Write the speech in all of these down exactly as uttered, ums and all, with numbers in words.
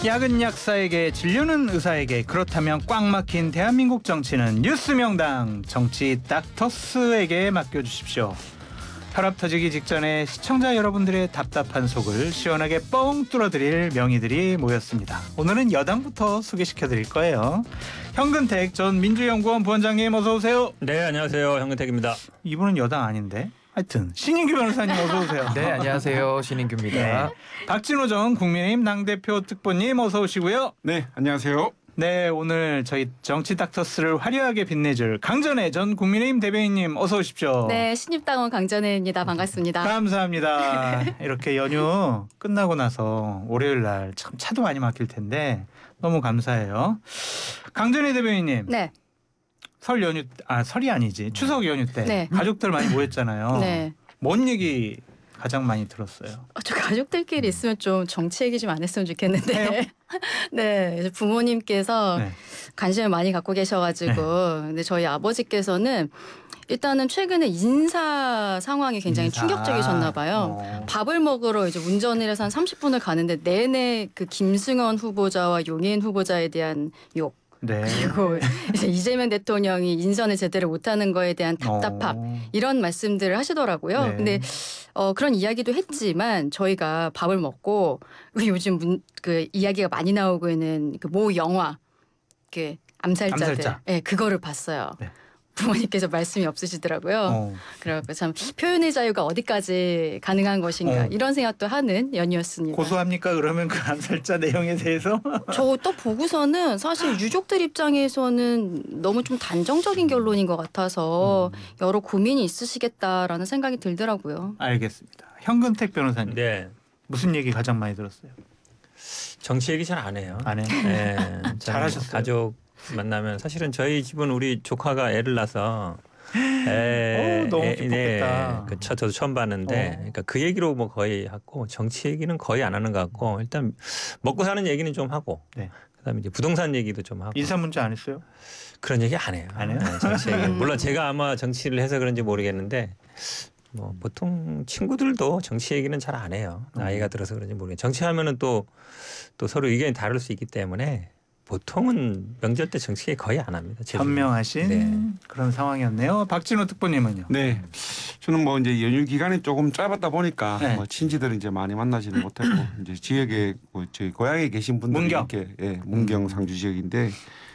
약은 약사에게, 진료는 의사에게. 그렇다면 꽉 막힌 대한민국 정치는 뉴스명당 정치 닥터스에게 맡겨주십시오. 혈압 터지기 직전에 시청자 여러분들의 답답한 속을 시원하게 뻥 뚫어드릴 명의들이 모였습니다. 오늘은 여당부터 소개시켜드릴 거예요. 현근택 전 민주연구원 부원장님 어서 오세요. 네, 안녕하세요. 현근택입니다. 이분은 여당 아닌데? 하여튼 신인규 변호사님 어서 오세요. 네, 안녕하세요. 신인규입니다. 네. 박진호 전 국민의힘 당대표 특보님 어서 오시고요. 네, 안녕하세요. 네, 오늘 저희 정치 닥터스를 화려하게 빛내줄 강전애 전 국민의힘 대변인님 어서 오십시오. 네, 신입당원 강전애입니다. 반갑습니다. 감사합니다. 이렇게 연휴 끝나고 나서 월요일 날 참 차도 많이 막힐 텐데 너무 감사해요. 강전애 대변인님. 네. 설 연휴, 아 설이 아니지. 추석 연휴 때 네. 가족들 많이 모였잖아요. 네. 뭔 얘기 가장 많이 들었어요? 어, 저 가족들끼리 있으면 좀 정치 얘기 좀 안 했으면 좋겠는데. 해요? 네, 부모님께서 네. 관심을 많이 갖고 계셔가지고, 네. 근데 저희 아버지께서는 일단은 최근에 인사 상황이 굉장히 인사. 충격적이셨나 봐요. 어. 밥을 먹으러 이제 운전을 해서 한 삼십 분을 가는데 내내 그 김승원 후보자와 용인 후보자에 대한 욕. 네. 그리고 이제 이재명 대통령이 인선을 제대로 못하는 거에 대한 답답함 어. 이런 말씀들을 하시더라고요. 네. 근데 어, 그런 이야기도 했지만 저희가 밥을 먹고 요즘 문, 그 이야기가 많이 나오고 있는 그 모 영화 그 암살자들, 암살자. 네, 그거를 봤어요. 네. 부모님께서 말씀이 없으시더라고요. 어. 그래서 참 표현의 자유가 어디까지 가능한 것인가 어. 이런 생각도 하는 연휴였습니다. 고소합니까? 그러면 그 암살자 내용에 대해서? 저 또 보고서는 사실 유족들 입장에서는 너무 좀 단정적인 결론인 것 같아서 음. 여러 고민이 있으시겠다라는 생각이 들더라고요. 알겠습니다. 현근택 변호사님. 네, 무슨 얘기 가장 많이 들었어요? 정치 얘기 잘 안 해요. 안 해요? 네, 저는 잘하셨어요. 가족 만나면 사실은 저희 집은 우리 조카가 애를 낳아서 애, 오, 너무 애, 기뻤겠다. 그 저, 저도 처음 봤는데, 어. 그러니까 그 얘기로 뭐 거의 하고 정치 얘기는 거의 안 하는 것 같고 일단 먹고 사는 얘기는 좀 하고, 네. 그다음에 이제 부동산 얘기도 좀 하고. 인사 문자 안 했어요? 그런 얘기 안 해요. 안 해요? 네, 정치 얘기. 물론 제가 아마 정치를 해서 그런지 모르겠는데. 뭐 보통 친구들도 정치 얘기는 잘 안 해요. 나이가 들어서 그런지 모르겠어요. 정치하면은 또, 또 서로 의견이 다를 수 있기 때문에 보통은 명절 때 정치 얘기 거의 안 합니다. 제 현명하신 네. 그런 상황이었네요. 박진호 특보님은요? 네, 저는 뭐 이제 연휴 기간이 조금 짧았다 보니까 네. 뭐 친지들 이제 많이 만나지는 못했고 이제 지역에 뭐 저희 고향에 계신 분들 문경. 이렇게 예, 문경 상주 지역인데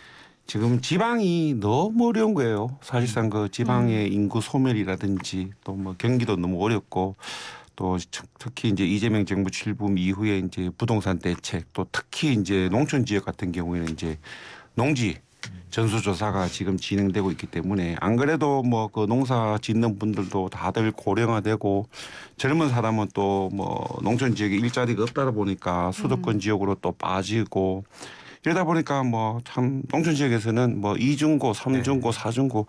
지금 지방이 너무 어려운 거예요. 사실상 그 지방의 인구 소멸이라든지 또 뭐 경기도 너무 어렵고. 또 특히 이제 이재명 정부 출범 이후에 이제 부동산 대책 또 특히 이제 농촌 지역 같은 경우에는 이제 농지 전수조사가 지금 진행되고 있기 때문에 안 그래도 뭐 그 농사 짓는 분들도 다들 고령화되고 젊은 사람은 또 뭐 농촌 지역에 일자리가 없다 보니까 수도권 지역으로 또 빠지고 이러다 보니까 뭐 참 농촌 지역에서는 뭐 이중고, 삼중고, 사중고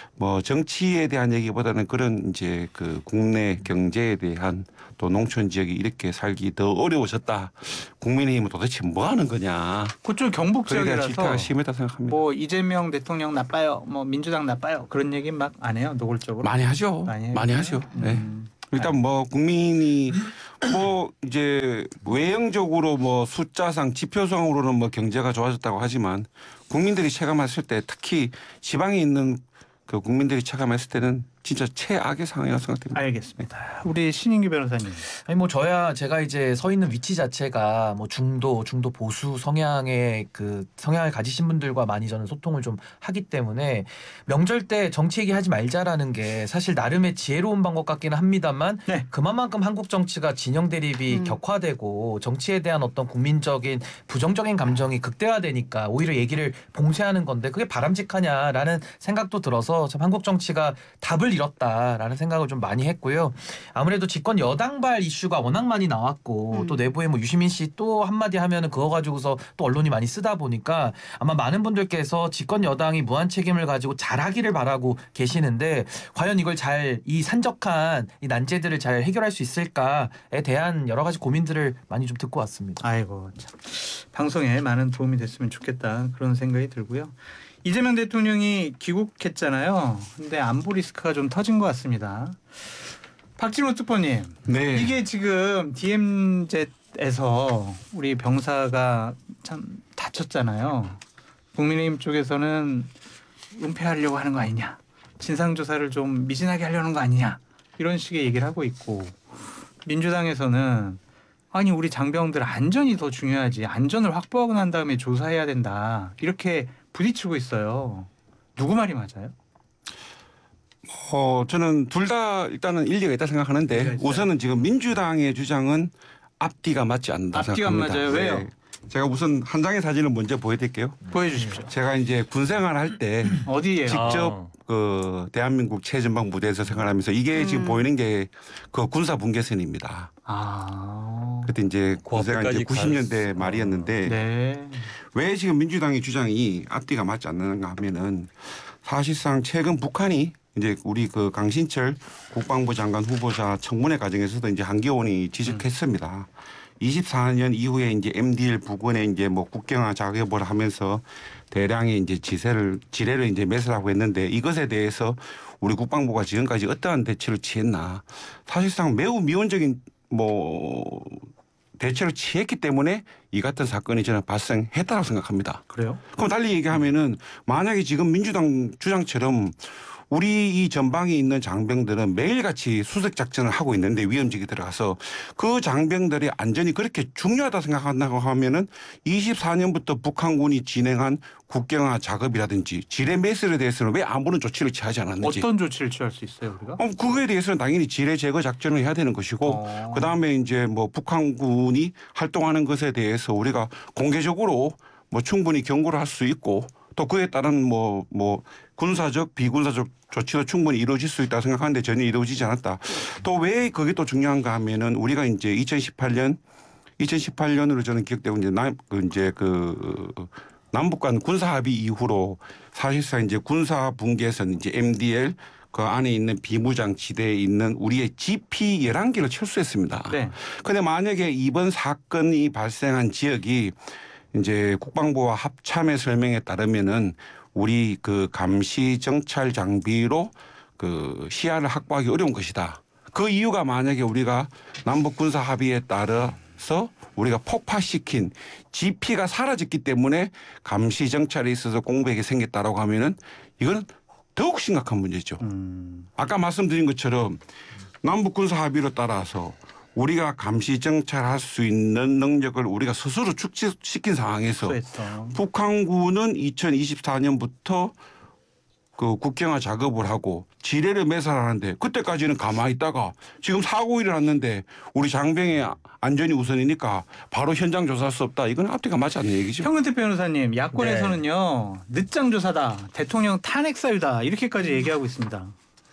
뭐 정치에 대한 얘기보다는 그런 이제 그 국내 경제에 대한 또 농촌 지역이 이렇게 살기 더 어려워졌다. 국민의힘은 도대체 뭐 하는 거냐. 그쪽 경북 그에 대한 지역이라서 질타가 심했다 생각합니다. 뭐 이재명 대통령 나빠요, 뭐 민주당 나빠요 그런 얘기 막 안 해요. 노골적으로 많이 하죠. 많이, 해요? 많이 하죠. 네. 음. 일단 뭐 국민이 뭐 이제 외형적으로 뭐 숫자상 지표상으로는 뭐 경제가 좋아졌다고 하지만 국민들이 체감했을 때 특히 지방에 있는 그 국민들이 체감했을 때는 진짜 최악의 상황이라고 생각됩니다. 알겠습니다. 우리 신인규 변호사님. 아니 뭐 저야 제가 이제 서 있는 위치 자체가 뭐 중도 중도 보수 성향의 그 성향을 가지신 분들과 많이 저는 소통을 좀 하기 때문에 명절 때 정치 얘기하지 말자라는 게 사실 나름의 지혜로운 방법 같기는 합니다만 네. 그만큼 한국 정치가 진영 대립이 음. 격화되고 정치에 대한 어떤 국민적인 부정적인 감정이 극대화되니까 오히려 얘기를 봉쇄하는 건데 그게 바람직하냐라는 생각도 들어서 참 한국 정치가 답을 잃었다라는 생각을 좀 많이 했고요. 아무래도 집권 여당발 이슈가 워낙 많이 나왔고 음. 또 내부에 뭐 유시민 씨 또 한마디 하면은 그거 가지고서 또 언론이 많이 쓰다 보니까 아마 많은 분들께서 집권 여당이 무한 책임을 가지고 잘하기를 바라고 계시는데 과연 이걸 잘 이 산적한 이 난제들을 잘 해결할 수 있을까에 대한 여러 가지 고민들을 많이 좀 듣고 왔습니다. 아이고 참 방송에 많은 도움이 됐으면 좋겠다 그런 생각이 들고요. 이재명 대통령이 귀국했잖아요. 근데 안보 리스크가 좀 터진 것 같습니다. 박진호 특보님. 네. 이게 지금 디엠젯에서 우리 병사가 참 다쳤잖아요. 국민의힘 쪽에서는 은폐하려고 하는 거 아니냐, 진상조사를 좀 미진하게 하려는 거 아니냐 이런 식의 얘기를 하고 있고, 민주당에서는 아니 우리 장병들 안전이 더 중요하지, 안전을 확보하고 난 다음에 조사해야 된다 이렇게 부딪히고 있어요. 누구 말이 맞아요? 어 저는 둘 다 일단은 일리가 있다 생각하는데 일리가 있어요. 우선은 지금 민주당의 주장은 앞뒤가 맞지 않는다 앞뒤가 안 생각합니다. 맞아요. 왜요? 네. 제가 우선 한 장의 사진을 먼저 보여드릴게요. 보여주십시오. 제가 이제 군 생활할 때 어디예요? 직접 그 대한민국 최전방 무대에서 생활하면서 이게 지금 음. 보이는 게 그 군사 분계선입니다. 아, 그때 이제 그 군생활 이제 앞에까지 구십 년대 갈 수- 말이었는데 네. 왜 지금 민주당의 주장이 앞뒤가 맞지 않는가 하면은 사실상 최근 북한이 이제 우리 그 강신철 국방부 장관 후보자 청문회 과정에서도 이제 한기원이 지적했습니다. 이십사 년 이후에 이제 엠디엘 부근에 이제 뭐 국경화 작업을 하면서 대량의 이제 지세를 지뢰를 이제 매설하고 했는데 이것에 대해서 우리 국방부가 지금까지 어떠한 대처를 취했나, 사실상 매우 미온적인 뭐 대처를 취했기 때문에 이 같은 사건이 저는 발생했다고 생각합니다. 그래요? 그럼 달리 얘기하면은 만약에 지금 민주당 주장처럼 우리 이 전방에 있는 장병들은 매일같이 수색 작전을 하고 있는데 위험지기 들어가서 그 장병들의 안전이 그렇게 중요하다 생각한다고 하면은 이십사 년부터 북한군이 진행한 국경화 작업이라든지 지뢰 매설에 대해서는 왜 아무런 조치를 취하지 않았는지. 어떤 조치를 취할 수 있어요 우리가? 어, 그거에 대해서는 당연히 지뢰 제거 작전을 해야 되는 것이고 어. 그다음에 이제 뭐 북한군이 활동하는 것에 대해서 우리가 공개적으로 뭐 충분히 경고를 할 수 있고 또 그에 따른 뭐, 뭐 군사적 비군사적 조치도 충분히 이루어질 수 있다고 생각하는데 전혀 이루어지지 않았다. 또 왜 그게 또 중요한가 하면은 우리가 이제 이천십팔 년 이천십팔 년으로 저는 기억되고 이제 남, 그 이제 그 남북 간 군사 합의 이후로 사실상 이제 군사 분계선 이제 엠디엘 그 안에 있는 비무장 지대에 있는 우리의 지피 열한 개를 철수했습니다. 네. 그런데 만약에 이번 사건이 발생한 지역이 이제 국방부와 합참의 설명에 따르면은 우리 그 감시 정찰 장비로 그 시야를 확보하기 어려운 것이다. 그 이유가 만약에 우리가 남북 군사 합의에 따라서 우리가 폭파시킨 지피가 사라졌기 때문에 감시 정찰에 있어서 공백이 생겼다라고 하면은 이거는 더욱 심각한 문제죠. 음. 아까 말씀드린 것처럼 남북 군사 합의로 따라서 우리가 감시 정찰할 수 있는 능력을 우리가 스스로 축소시킨 상황에서 수했어. 북한군은 이천이십사 년부터 그 국경화 작업을 하고 지뢰를 매설하는데 그때까지는 가만히 있다가 지금 사고 일어났는데 우리 장병의 안전이 우선이니까 바로 현장 조사할 수 없다. 이건 앞뒤가 맞지 않는 얘기죠. 현근택 변호사님, 야권에서는요 늦장 조사다, 대통령 탄핵 사유다 이렇게까지 얘기하고 있습니다.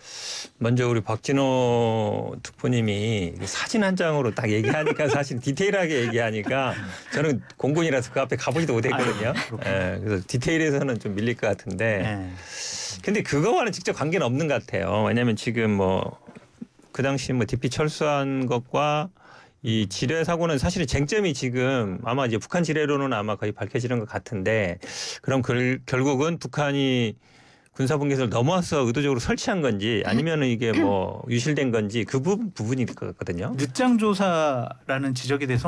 먼저 우리 박진호 특보님이 사진 한 장으로 딱 얘기하니까 사실 디테일하게 얘기하니까 저는 공군이라서 그 앞에 가보지도 못했거든요. 예, 그래서 디테일에서는 좀 밀릴 것 같은데. 네. 근데 그거와는 직접 관계는 없는 것 같아요. 왜냐하면 지금 뭐 그 당시 뭐 디피 철수한 것과 이 지뢰 사고는 사실은 쟁점이 지금 아마 이제 북한 지뢰로는 아마 거의 밝혀지는 것 같은데, 그럼 그, 결국은 북한이 군사분계선을 넘어서 의도적으로 설치한 건지 아니면 이게 뭐 유실된 건지 그 부분 부분이 있거든요. 늦장 조사라는 지적에 대해서